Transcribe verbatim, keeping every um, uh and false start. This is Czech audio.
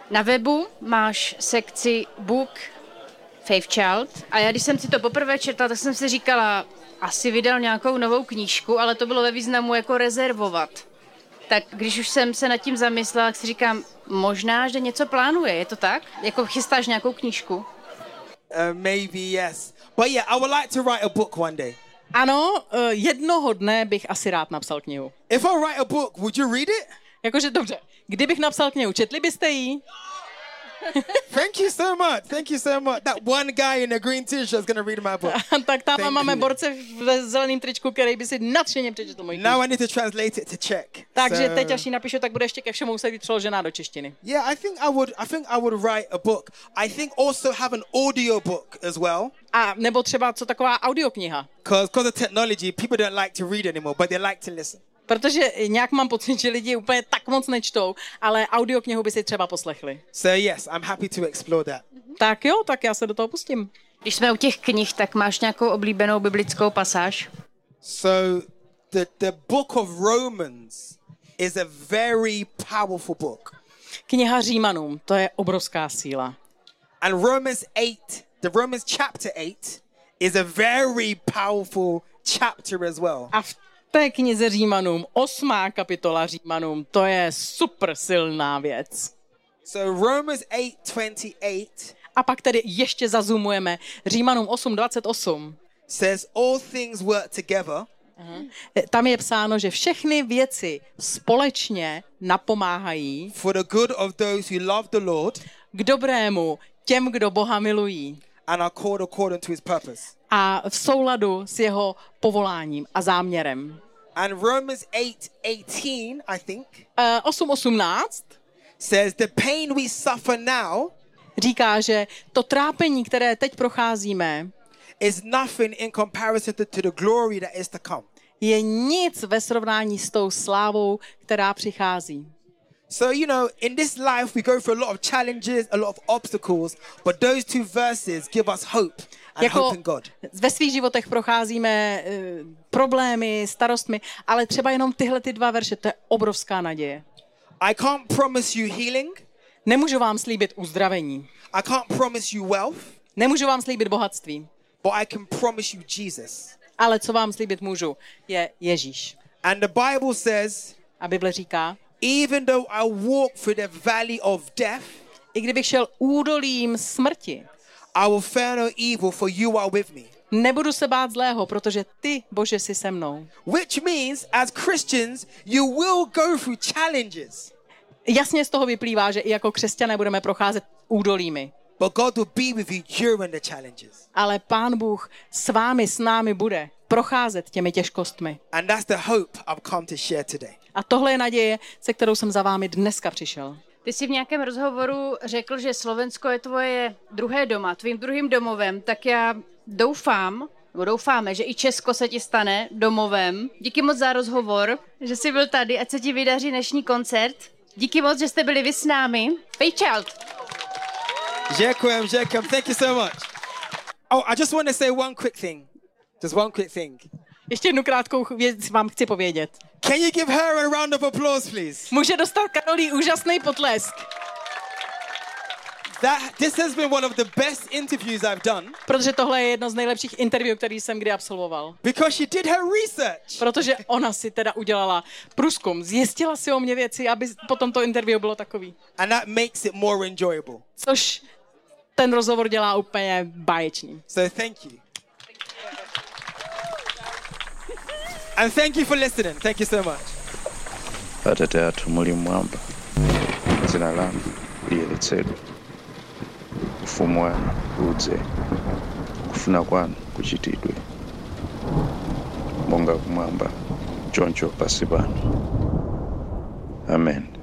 Na webu máš sekci Book Faith Child a já když jsem si to poprvé četla, tak jsem si říkala, asi vydal nějakou novou knížku, ale to bylo ve významu jako rezervovat. Tak když už jsem se nad tím zamyslela, tak si říkám, možná, že něco plánuje, je to tak? Jako chystáš nějakou knížku? Uh, maybe yes. But yeah, I would like to write a book one day. Ano, uh, jednoho dne bych asi rád napsal knihu. If I write a book, would you read it? Jakože dobře, kdybych napsal knihu, četli byste ji? Thank you so much. Thank you so much. That one guy in a green t-shirt is going to read my book. Tak tam Thank máme you. borce v zeleném tričku, který by si nadšeně přečetl můj knihu. Now I need to translate it to Czech. Takže So- teď, až ji napíšu, tak bude ještě ke všemu muset být přeložená do češtiny. Yeah, I think I would. I think I would write a book. I think also have an audio book as well. A nebo třeba co taková audiokniha. Because because of technology, people don't like to read anymore, but they like to listen. Protože nějak mám pocit, že lidi úplně tak moc nečtou, ale audioknihu by si třeba poslechli. So yes, I'm happy to explore that. Tak jo, tak já se do toho pustím. Když jsme u těch knih, tak máš nějakou oblíbenou biblickou pasáž? So the the book of Romans is a very powerful book. Kniha Římanům, to je obrovská síla. And Romans eight, the Romans chapter eight is a very powerful chapter as well. A v té knize Římanům, osmá kapitola Římanům, to je super silná věc. So Romans eight twenty-eight A pak tedy ještě zazumujeme Římanům osm dvacet osm. says all things work together Tam je psáno, že všechny věci společně napomáhají for the good of those who love the Lord k dobrému těm, kdo Boha milují and are called according to his purpose. a v souladu s jeho povoláním a záměrem. And Romans eight eighteen, I think, Uh, osm osmnáct says the pain we suffer now říká, že to trápení, které teď procházíme, is nothing in comparison to, to the glory that is to come. je nic ve srovnání s tou slávou, která přichází. So, you know, in this life we go through a lot of challenges, a lot of obstacles, but those two verses give us hope and Jako hope in God. ve svých životech procházíme uh, problémy, starostmi, ale třeba jenom tyhle ty dva verše, to je obrovská naděje. I can't promise you healing. Nemůžu vám slíbit uzdravení. I can't promise you wealth, Nemůžu vám slíbit bohatství. but I can promise you Jesus. Ale co vám slíbit můžu, je Ježíš. And the Bible says, A Bible říká, even though I walk through the valley of death, i kdybych šel údolím smrti, I will fear no evil, for you are with me. nebudu se bát zlého, protože ty, Bože, jsi se mnou. Which means, as Christians, you will go through challenges, Jasně z toho vyplývá, že i jako křesťané budeme procházet údolími. but God will be with you during the challenges. Ale Pán Bůh s vámi, s námi bude procházet těmi těžkostmi. And that's the hope I've come to share today. A tohle je naděje, se kterou jsem za vámi dneska přišel. Ty jsi v nějakém rozhovoru řekl, že Slovensko je tvoje druhé doma, tvým druhým domovem, tak já doufám, nebo doufáme, že i Česko se ti stane domovem. Díky moc za rozhovor, že jsi byl tady, ať se ti vydaří dnešní koncert. Díky moc, že jste byli vy s námi. Faith Child. Děkujem, děkujem. Thank you so much. Oh, I just want to say one quick thing. Just one quick thing. Ještě jednu krátkou věc vám chci povědět. Can you give her a round of applause, please? Může dostat Karolí úžasný potlesk, That this has been one of the best interviews I've done protože tohle je jedno z nejlepších interview, který jsem kdy absolvoval. because she did her research. Protože ona si teda udělala průzkum, zjistila si o mě věci, aby potom to interview bylo takový. And that makes it more enjoyable. Což ten rozhovor dělá úplně báječný. So thank you. And thank you for listening. Thank you so much. Atate athu muli mmwamba, dzina lanu liyeretsedwe, ufumu wanu udze, kufuna kwanu kuchitidwe, monga kumwamba choncho pansi pano. Amen.